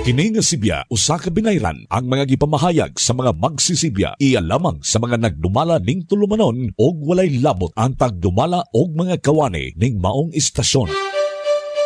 Kini nga sibya usa ka binayran ang mga gipamahayag sa mga magsisibya iya lamang sa mga nagdumala ning tulumanon og walay labot ang tagdumala og mga kawani ning maong istasyon.